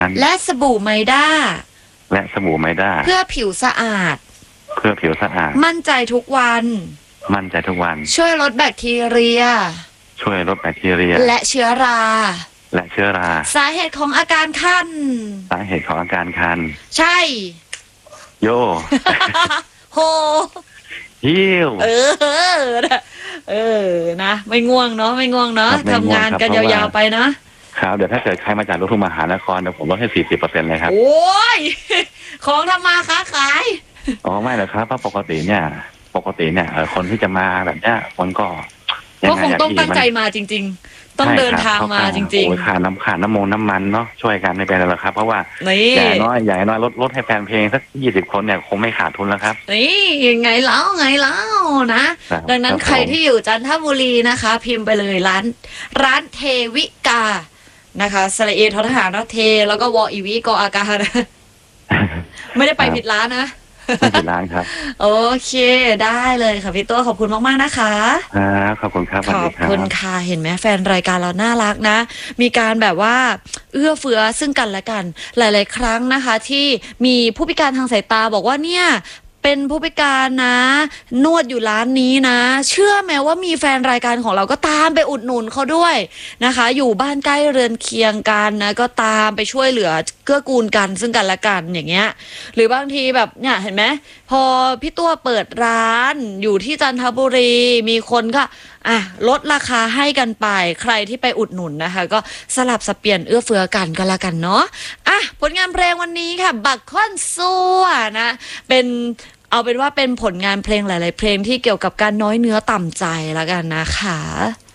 และสบู่ไมด้าและสบู่ไมด้าเพื่อผิวสะอาดเพื่อผิวสะอาดมั่นใจทุกวันมั่นใจทุกวันช่วยลดแบคทีเรียช่วยลดแบคทีเรียและเชื้อราสาเหตุของอาการคันสาเหตุของอาการคันใช่โยโฮฮิวนะไม่ง่วงเนาะทำงานกันยาวๆไปนะครับเดี๋ยวถ้าเกิดใครมาจากลูกทุ่งมหานครเดี๋ยวผมลดให้40%เลยครับโอ้ยของทำมาค้าขายอ๋อไม่หรอกครับเพราะปกติเนี่ยคนที่จะมาแบบเนี้ยคนก็คงต้องตั้งใจมาจริงๆต้องเดินทางมาจริงๆค่าน้ำมันเนาะช่วยกันไม่เป็นไรหรอกครับเพราะว่าอย่างน้อยลดให้แฟนเพลงสัก20 คนเนี่ยคงไม่ขาดทุนแล้วครับนี่ไงเล่านะดังนั้นใครที่อยู่จันทบุรีนะคะพิมพ์ไปเลยร้านเทวิกานะคะสระเอทอทหารนะเทแล้วก็วออีวิกออากานะไม่ได้ไปผิดร้านนะไม่ผิดร้านครับโอเคได้เลยค่ะพี่ตัวขอบคุณมากๆนะคะขอบคุณครับขอบคุณค่ะเห็นไหมแฟนรายการเราน่ารักนะมีการแบบว่าเอื้อเฟื้อซึ่งกันและกันหลายๆครั้งนะคะที่มีผู้พิการทางสายตาบอกว่าเนี่ยเป็นผู้พิการนะนวดอยู่ร้านนี้นะเชื่อไหมว่ามีแฟนรายการของเราก็ตามไปอุดหนุนเขาด้วยนะคะอยู่บ้านใกล้เรือนเคียงกันนะก็ตามไปช่วยเหลือเกื้อกูลกันซึ่งกันและกันอย่างเงี้ยหรือบางทีแบบเนี่ยเห็นไหมพอพี่ตัวเปิดร้านอยู่ที่จันทบุรีมีคนก็ลดราคาให้กันไปใครที่ไปอุดหนุนนะคะก็สลับสับเปลี่ยนเอื้อเฟื้อกันก็แล้วกันเนาะผลงานเพลงวันนี้ค่ะบักค่อนซัวนะเอาเป็นว่าเป็นผลงานเพลงหลายๆเพลงที่เกี่ยวกับการน้อยเนื้อต่ำใจแล้วกันนะคะ